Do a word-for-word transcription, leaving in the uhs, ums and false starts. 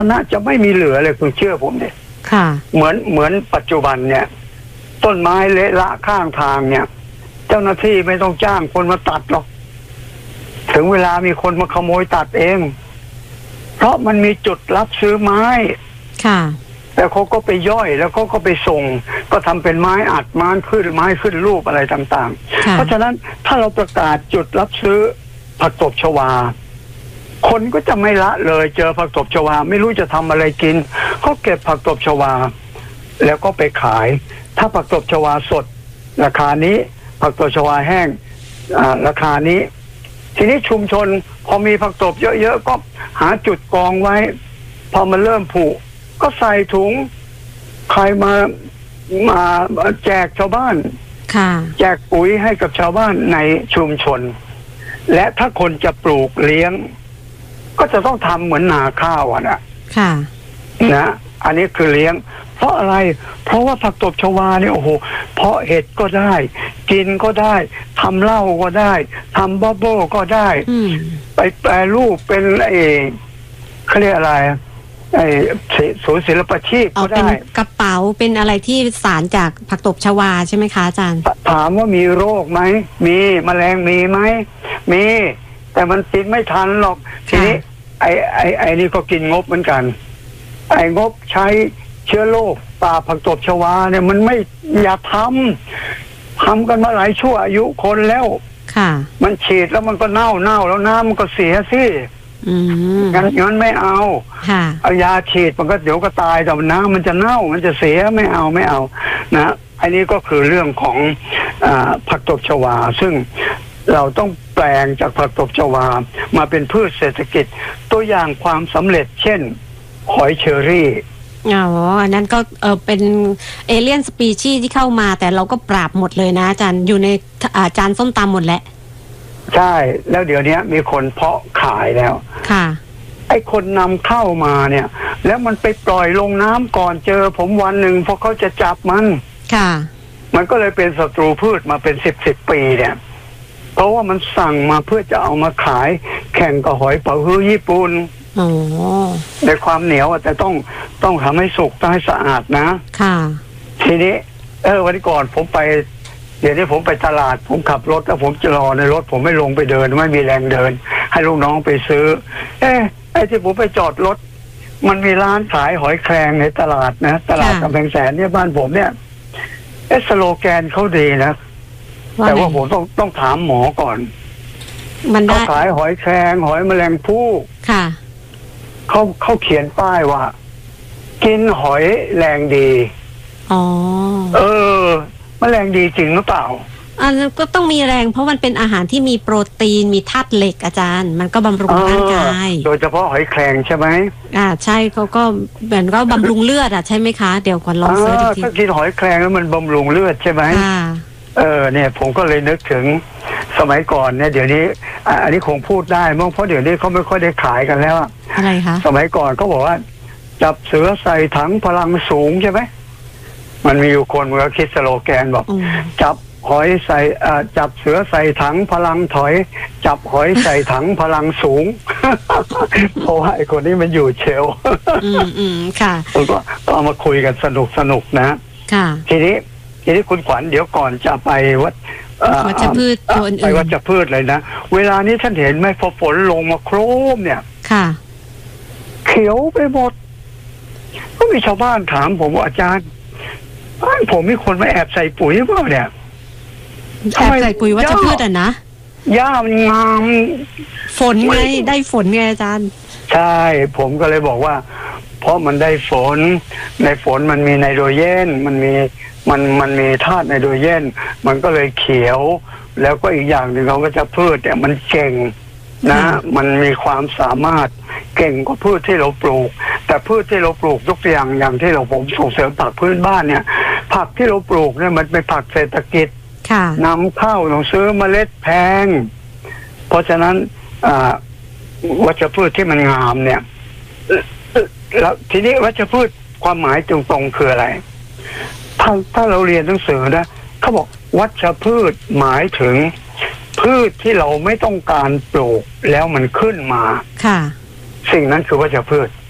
น่าจะไม่มีเหลือเลยคุณเชื่อผมดิค่ะเหมือนเหมือนปัจจุบันเนี่ยต้นไม้เละละข้างทางเนี่ยเจ้าหน้าที่ไม่ต้องจ้างคนมาตัดหรอกถึงเวลามีคนมาขโมยตัดเองเพราะมันมีจุดรับซื้อไม้ค่ะแล้วเขาก็ไปย่อยแล้วเขาก็ไปส่งก็ทำเป็นไม้อัดไม้ขึ้นไม้ขึ้นรูปอะไรต่างๆเพราะฉะนั้นถ้าเราประกาศจุดรับซื้อผักตบชวาคนก็จะไม่ละเลยเจอผักตบชวาไม่รู้จะทำอะไรกินเขาเก็บผักตบชวาแล้วก็ไปขายถ้าผักตบชวาสดราคานี้ผักตบชวาแห้งราคานี้ทีนี้ชุมชนพอมีผักตบเยอะๆก็หาจุดกองไว้พอมันเริ่มผุก็ใส่ถุงใครมามาแจกชาวบ้านแจกปุ๋ยให้กับชาวบ้านในชุมชนและถ้าคนจะปลูกเลี้ยงก็จะต้องทำเหมือนนาข้าวอ่ะนะนะอันนี้คือเลี้ยงเพราะอะไรเพราะว่าผักตบชวาเนี่ยโอ้โหเพาะเห็ดก็ได้กินก็ได้ทำเหล้าก็ได้ทำบับเบิ้ลก็ได้ไปแปรรูปเป็นไอ้เขาเรียกอะไรไอ้ศูนย์ศิลปาชีพก็ได้เป็นกระเป๋าเป็นอะไรที่สารจากผักตบชวาใช่ไหมคะอาจารย์ถามว่ามีโรคไหมมีแมลงมีไหมมีแต่มันกินไม่ทันหรอกทีนี้ไอ้ไอ้ไอ้นี่ก็กินงบเหมือนกันไอ้งบใช้เชื้อโรคปลาผักตบชวาเนี่ยมันไม่อยากทำทำกันมาหลายชั่วอายุคนแล้วค่ะมันฉีดแล้วมันก็เน่าเน่าแล้วน้ำมันก็เสียสิงั้นงั้นไม่เอาเอายาฉีดมันก็เดี๋ยวก็ตายแต่น้ำมันจะเน่ามันจะเสียไม่เอาไม่เอานะอันนี้ก็คือเรื่องของอ่าผักตบชวาซึ่งเราต้องแปลงจากผักตบชวามาเป็นพืชเศรษฐกิจตัวอย่างความสำเร็จเช่นหอยเชอรี่อ๋ออันนั้นก็เออเป็นเอเลี่ยนสปีชีส์ที่เข้ามาแต่เราก็ปราบหมดเลยนะอาจารย์อยู่ในอาจารย์ส้มตำหมดแหละใช่แล้วเดี๋ยวนี้มีคนเพาะขายแล้วค่ะไอ้คนนำเข้ามาเนี่ยแล้วมันไปปล่อยลงน้ำก่อนเจอผมวันหนึ่งเพราะเขาจะจับมันค่ะมันก็เลยเป็นศัตรูพืชมาเป็นสิบสิบปีเนี่ยเพราะว่ามันสั่งมาเพื่อจะเอามาขายแข่งกับหอยเป๋าฮื้อญี่ปุ่นในความเหนียวแต่ต้องต้องทำให้สุกต้องให้สะอาดนะค่ะทีนี้เออวันก่อนผมไปเดี๋ยวนี้ผมไปตลาดผมขับรถแล้วผมจะรอในรถผมไม่ลงไปเดินไม่มีแรงเดินให้ลูกน้องไปซื้อเอ๊ะไอ้ที่ผมไปจอดรถมันมีร้านขายหอยแครงในตลาดนะตลาดกำแพงแสนเนี่ยบ้านผมเนี่ยเอสโลแกนเขาดีนะแต่ว่าผมต้องต้องถามหมอก่อนมันเขาขายหอยแครงหอยแมลงภู่ค่ะเขาเขาเขียนป้ายว่ากินหอยแรงดีอ๋อเออแมลงดีจริงหรือเปล่าอันก็ต้องมีแรงเพราะมันเป็นอาหารที่มีโปรตีนมีธาตุเหล็กอาจารย์มันก็บำรุงร่างกายโดยเฉพาะหอยแครงใช่ไหมอ่าใช่เขาก็เหมือนก็บำรุงเลือดอ่ะใช่ไหมคะเดี๋ยวก่อนลองเสิร์ชทีถ้ากินหอยแครงแล้วมันบำรุงเลือดใช่ไหมอ่าเออเนี่ยผมก็เลยนึกถึงสมัยก่อนเนี่ยเดี๋ยวนี้อันนี้คงพูดได้มั้งเพราะเดี๋ยวนี้เขาไม่ค่อยได้ขายกันแล้วอะไรคะสมัยก่อนเขาบอกว่าจับเสือใส่ถังพลังสูงใช่ไหมมันมีอยู่คนมันก็คิดสโลแกนบอกจับหอยใส่จับเสือใส่ถังพลังถอยจับหอยใส่ถังพลังสูง เพราะว่าไอ้คนนี้มันอยู่เชลอืมอืมค่ะผมก็เอามาคุยกันสนุกสนุกนะค่ะทีนี้ทีนี้คุณขวัญเดี๋ยวก่อนจะไปวัดวัชพืชตัวอื่นไปวัชพืชเลยนะเวลานี้ท่านเห็นไหมพอฝนลงมาโครมเนี่ยค่ะเขียวไปหมดก็มีชาวบ้านถามผมว่าอาจารย์บ้านผมมีคนมาแอบใส่ปุ๋ยเปล่าเนี่ยแอบใส่ปุ๋ยวัชพืชอ่ะนะหญ้ามันงามฝนไงได้ฝนไงอาจารย์ใช่ผมก็เลยบอกว่าเพราะมันได้ฝนในฝนมันมีไนโตรเจนมันมีมันมันมีธาตุไนโตรเจนมันก็เลยเขียวแล้วก็อีกอย่างหนึ่งเขาก็จะพืชเนี่ยมันเก่งนะมันมีความสามารถเก่งกว่าพืชที่เราปลูกแต่พืชที่เราปลูกยกตัวอย่างอย่างที่เราผมส่งเสริมผักพื้นบ้านเนี่ยผักที่เราปลูกเนี่ยมันเป็นผักเศรษฐกิจนำเข้าต้องซื้อเมล็ดแพงเพราะฉะนั้นวัชพืชที่มันงามเนี่ยแล้วทีนี้วัชพืชความหมายตรงๆคืออะไรถ้าถ้าเราเรียนหนังสือนะเขาบอกวัชพืชหมายถึงพืชที่เราไม่ต้องการปลูกแล้วมันขึ้นมาค่ะสิ่งนั้นคือวัชพืช